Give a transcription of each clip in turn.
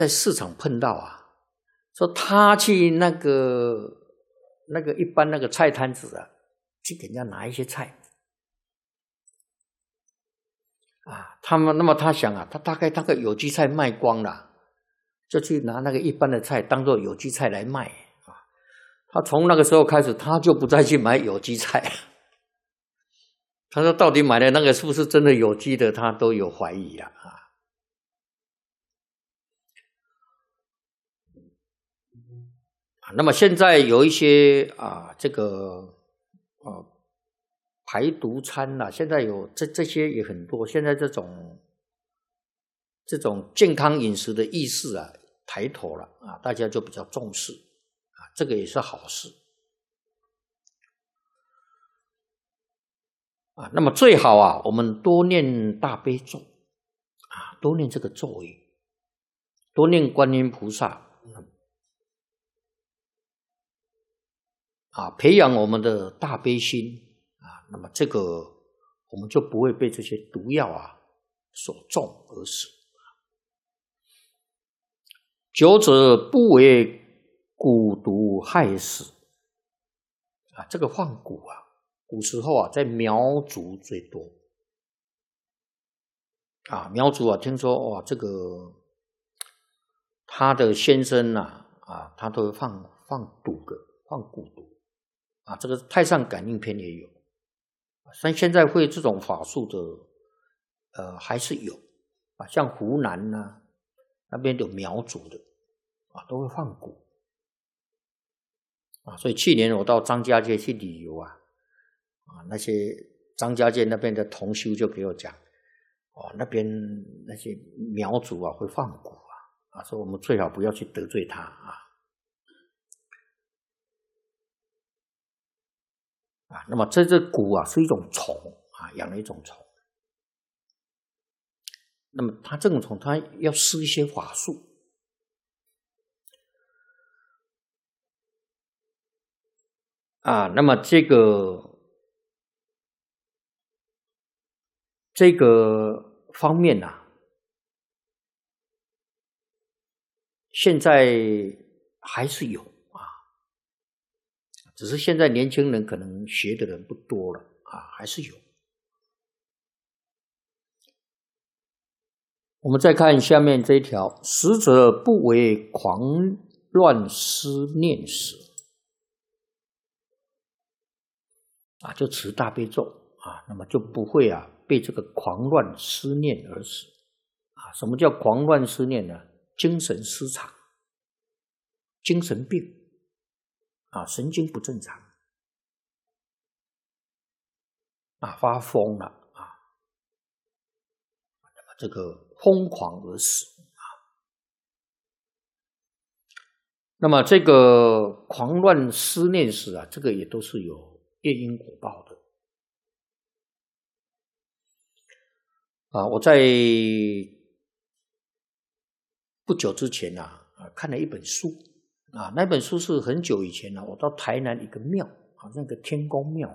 在市场碰到啊，说他去那个一般那个菜摊子啊，去给人家拿一些菜啊，那么他想啊，他大概那个有机菜卖光了，就去拿那个一般的菜当做有机菜来卖啊。他从那个时候开始，他就不再去买有机菜了。他说，到底买的那个是不是真的有机的，他都有怀疑了啊。那么现在有一些这个排毒餐啦，现在有这些也很多。现在这种健康饮食的意识啊抬头了啊，大家就比较重视啊，这个也是好事啊。那么最好啊，我们多念大悲咒啊，多念这个咒语，多念观音菩萨啊，培养我们的大悲心啊，那么这个我们就不会被这些毒药啊所中而死。久者不为蛊毒害死啊，这个放蛊啊，古时候啊在苗族最多啊，苗族啊听说哇，这个他的先生他都会放蛊的，放蛊毒啊，这个太上感应篇也有，但现在会这种法术的还是有啊，像湖南那边有苗族的啊，都会放蛊啊，所以去年我到张家界去旅游啊，那些张家界那边的同修就给我讲，那边那些苗族啊会放蛊啊，说我们最好不要去得罪他啊。那么这只蛊啊是一种虫啊，养了一种虫。那么它这种虫，它要施一些法术啊。那么这个方面现在还是有啊，只是现在年轻人可能学的人不多了啊，还是有。我们再看下面这一条，死者不为狂乱思念死啊，就持大悲咒啊，那么就不会被这个狂乱思念而死啊。什么叫狂乱思念呢？精神失常，精神病啊，神经不正常啊，发疯了啊，那么这个疯狂而死啊。那么这个狂乱思念死啊，这个也都是有业因果报的啊。我在不久之前看了一本书啊，那本书是很久以前我到台南一个庙，好像个天公庙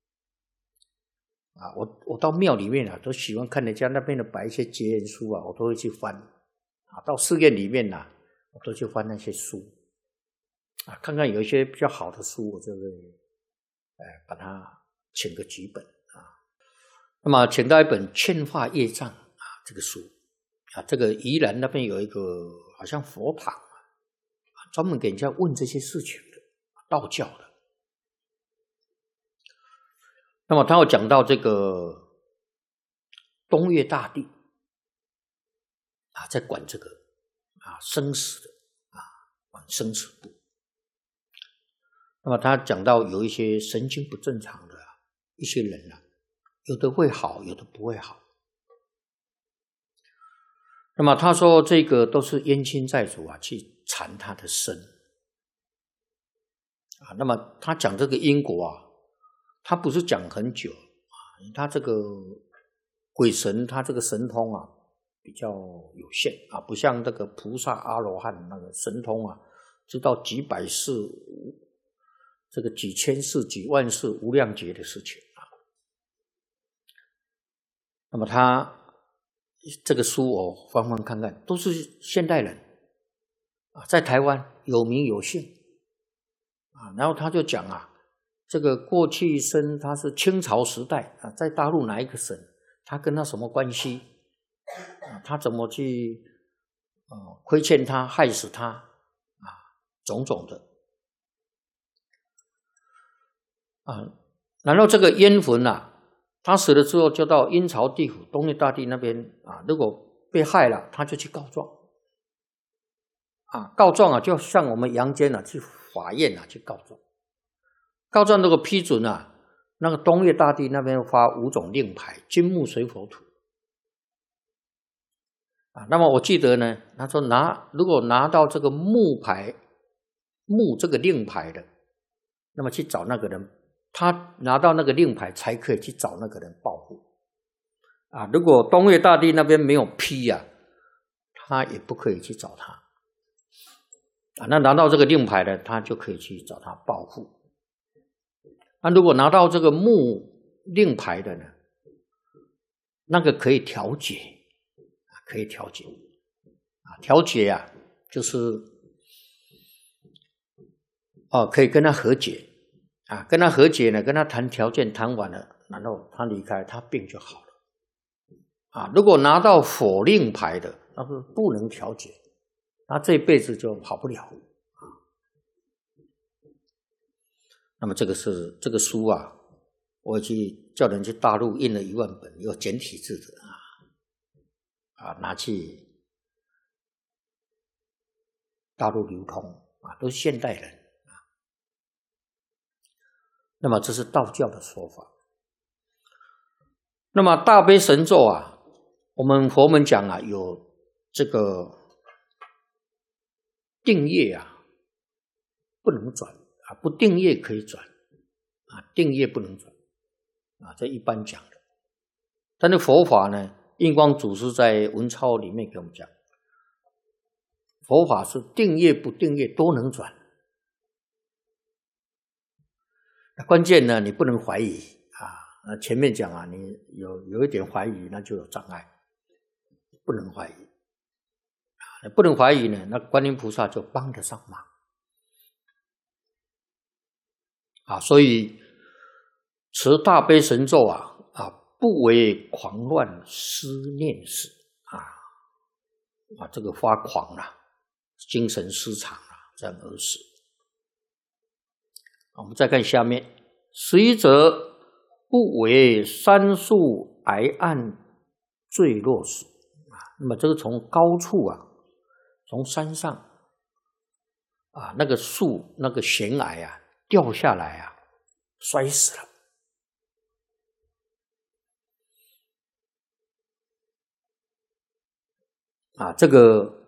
我到庙里面都喜欢看人家那边的摆一些结缘书我都会去翻到寺院里面我都去翻那些书看看有一些比较好的书，我就会把它请个几本那么请到一本《劝化业障》这个书这个宜兰那边有一个好像佛堂专门给人家问这些事情的，道教的。那么他有讲到这个东岳大帝在管这个生死的管生死簿。那么他讲到有一些神经不正常的一些人有的会好，有的不会好。那么他说这个都是冤亲债主去缠他的身那么他讲这个因果他不是讲很久他这个鬼神他这个神通比较有限不像这个菩萨阿罗汉那个神通知道几百世这个几千世几万世无量劫的事情那么他这个书我翻翻看看，都是现代人在台湾有名有姓然后他就讲这个过去生他是清朝时代在大陆哪一个省，他跟他什么关系他怎么去亏欠他害死他种种的然后这个冤魂他死了之后就到阴曹地府东岳大帝那边如果被害了他就去告状告状就像我们阳间去法院去告状，告状如果批准那个东岳大帝那边发5种令牌，金木水火土那么我记得呢，他说如果拿到这个木这个令牌的，那么去找那个人，他拿到那个令牌才可以去找那个人报复如果东岳大帝那边没有批他也不可以去找他那拿到这个令牌的，他就可以去找他报复如果拿到这个木令牌的呢，那个可以调解可以调解调解就是可以跟他和解跟他和解呢，跟他谈条件，谈完了，然后他离开，他病就好了如果拿到否令牌的，那是不能调解，他这辈子就好不了那么这个书我去叫人去大陆印了1万本，有简体字的拿去大陆流通都是现代人那么这是道教的说法。那么大悲神咒我们佛门讲有这个定业不能转不定业可以转定业不能转这一般讲的。但是佛法呢，印光祖师在文钞里面给我们讲，佛法是定业不定业都能转。关键呢，你不能怀疑前面讲你有一点怀疑，那就有障碍，不能怀疑不能怀疑呢，那观音菩萨就帮得上忙所以持大悲神咒不为狂乱思念死这个发狂精神失常这样而死。我们再看下面，实则不为山树崖岸坠落死那么这个从高处从山上那个树那个悬崖掉下来摔死了这个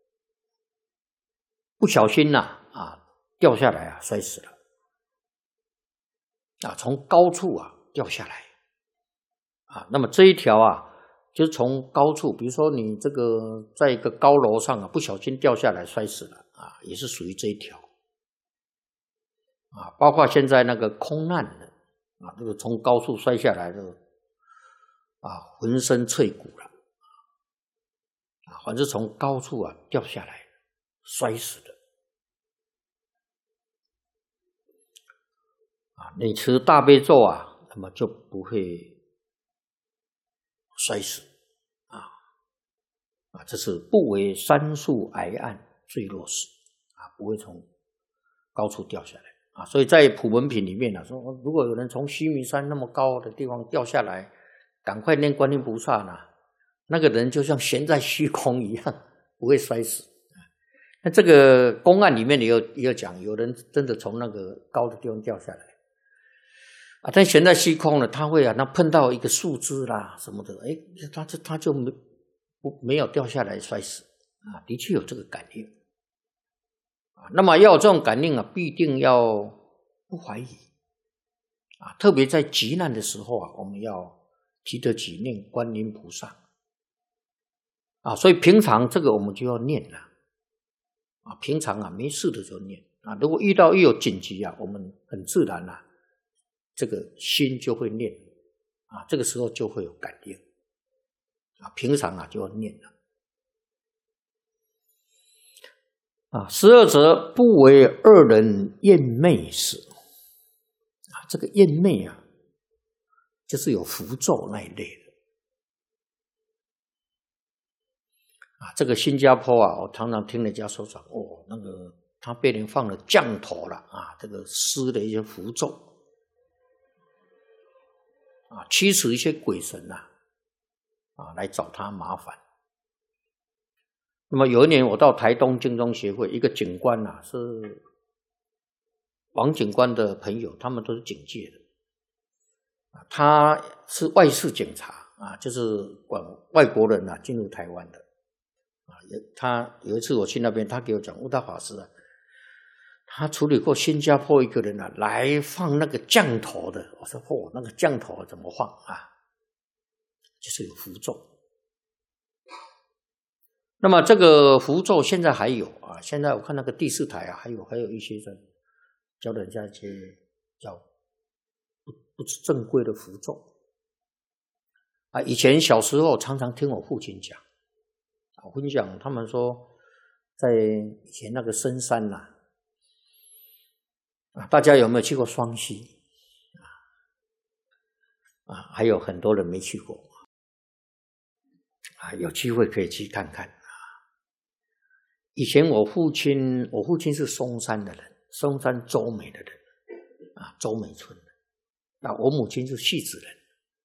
不小心掉下来摔死了从高处掉下来那么这一条就是从高处，比如说你这个在一个高楼上不小心掉下来摔死了也是属于这一条包括现在那个空难的这个从高处摔下来的浑身脆骨了反正从高处掉下来摔死的你持大悲咒那么就不会摔死这是不为山树崖岸坠落死不会从高处掉下来所以在普门品里面说，如果有人从须弥山那么高的地方掉下来，赶快念观音菩萨那个人就像悬在虚空一样，不会摔死那这个公案里面也有讲，有人真的从那个高的地方掉下来但悬在虚空了，他会那碰到一个树枝啦什么的，他就没有掉下来摔死的确有这个感应那么要有这种感应必定要不怀疑特别在急难的时候我们要提得起念观音菩萨所以平常这个我们就要念了平常没事的时候念如果遇到一有紧急我们很自然这个心就会念这个时候就会有感应平常就要念了 12则不为二人厌魅死。这个厌魅啊，就是有符咒那一类的。这个新加坡啊，我常常听人家说讲，那个他被人放了降头了这个施的一些符咒驱使一些鬼神来找他麻烦。那么有一年我到台东净宗协会，一个警官是王警官的朋友，他们都是警界的他是外事警察就是管外国人进入台湾的他有一次我去那边，他给我讲，悟大法师他处理过新加坡一个人来放那个降头的。我说那个降头怎么放就是有符咒。那么这个符咒现在还有现在我看那个第4台还有一些人教人家一些叫不是正规的符咒以前小时候常常听我父亲讲分享，他们说在以前那个深山大家有没有去过双溪还有很多人没去过有机会可以去看看以前我父亲是松山的人，松山周美的人周美村的我母亲是戏子人。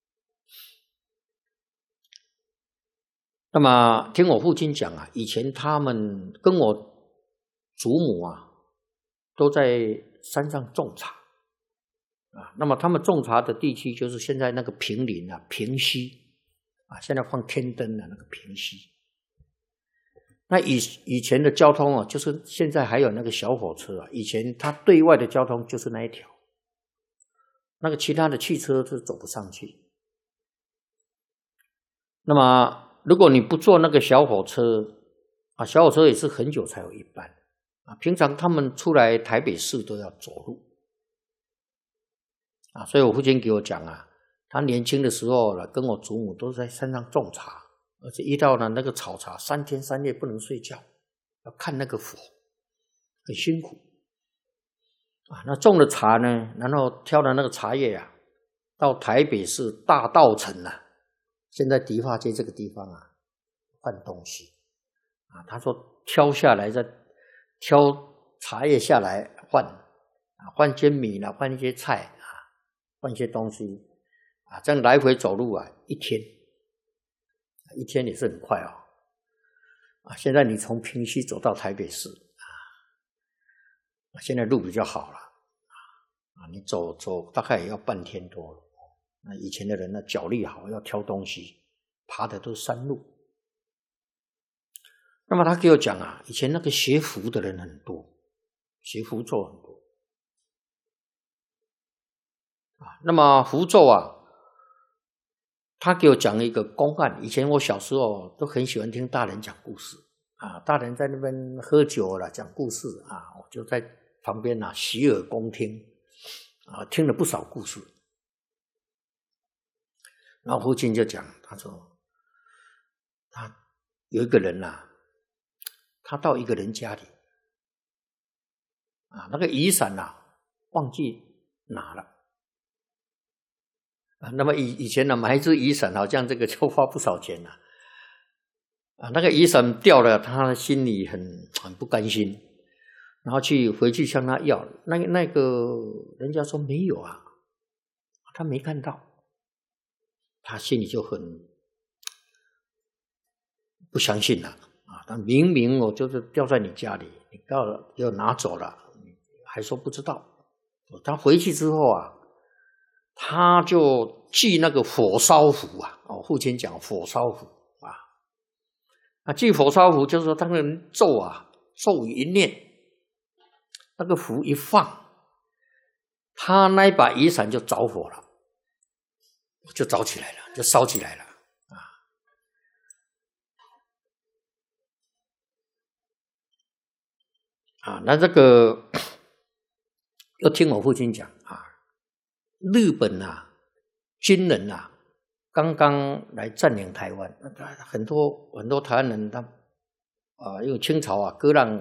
那么听我父亲讲以前他们跟我祖母都在山上种茶那么他们种茶的地区就是现在那个平林平溪现在放天灯的那个平溪。那以前的交通就是现在还有那个小火车以前它对外的交通就是那一条，那个其他的汽车是走不上去。那么如果你不坐那个小火车小火车也是很久才有一班平常他们出来台北市都要走路所以我父亲给我讲他年轻的时候跟我祖母都在山上种茶，而且一到了那个炒茶3天3夜不能睡觉，要看那个火，很辛苦那种了茶呢，然后挑了那个茶叶到台北市大稻埕现在迪化街这个地方换东西他说挑下来再挑茶叶下来换些米换一些菜换一些东西这样来回走路一天也是很快现在你从平溪走到台北市现在路比较好了你走大概也要半天多了。那以前的人脚力好，要挑东西爬的都是山路。那么他给我讲以前那个学符的人很多，学符咒很多那么符咒他给我讲了一个公案。以前我小时候都很喜欢听大人讲故事大人在那边喝酒讲故事我就在旁边洗耳恭听听了不少故事。然后父亲就讲，他说他有一个人他到一个人家里那个雨伞忘记拿了那么以前买一只雨伞好像这个就花不少钱那个雨伞掉了，他心里很不甘心，然后回去向他要，那个人家说没有他没看到，他心里就很不相信了他明明我就是掉在你家里，你又拿走了，还说不知道。他回去之后他就祭那个火烧符父亲讲火烧符祭火烧符就是说他那个咒语一念，那个符一放，他那一把雨伞就着火了，就着起来了，就烧起来了那这个又听我父亲讲日本军人刚刚来占领台湾，很多台湾人他因为清朝割让